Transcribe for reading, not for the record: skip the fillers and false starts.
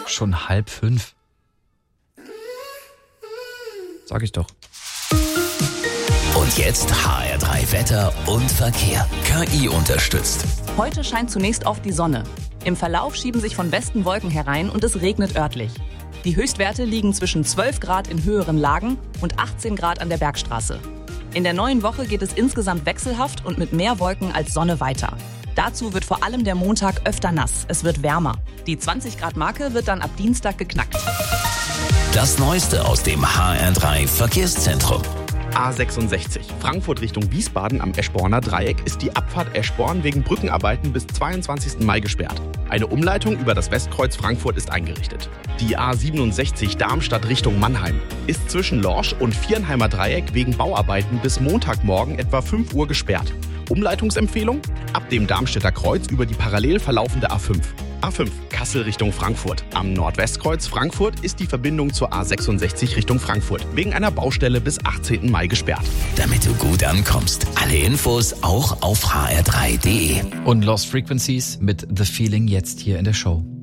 Schon 4:30. Sag ich doch. Und jetzt HR3 Wetter und Verkehr. KI unterstützt. Heute scheint zunächst oft die Sonne. Im Verlauf schieben sich von Westen Wolken herein und es regnet örtlich. Die Höchstwerte liegen zwischen 12 Grad in höheren Lagen und 18 Grad an der Bergstraße. In der neuen Woche geht es insgesamt wechselhaft und mit mehr Wolken als Sonne weiter. Dazu wird vor allem der Montag öfter nass. Es wird wärmer. Die 20-Grad-Marke wird dann ab Dienstag geknackt. Das Neueste aus dem HR3 Verkehrszentrum. A66, Frankfurt Richtung Wiesbaden am Eschborner Dreieck ist die Abfahrt Eschborn wegen Brückenarbeiten bis 22. Mai gesperrt. Eine Umleitung über das Westkreuz Frankfurt ist eingerichtet. Die A67 Darmstadt Richtung Mannheim ist zwischen Lorsch und Viernheimer Dreieck wegen Bauarbeiten bis Montagmorgen etwa 5 Uhr gesperrt. Umleitungsempfehlung? Ab dem Darmstädter Kreuz über die parallel verlaufende A5. A5 Kassel Richtung Frankfurt. Am Nordwestkreuz Frankfurt ist die Verbindung zur A66 Richtung Frankfurt wegen einer Baustelle bis 18. Mai gesperrt. Damit du gut ankommst. Alle Infos auch auf hr3.de. Und Lost Frequencies mit The Feeling jetzt hier in der Show.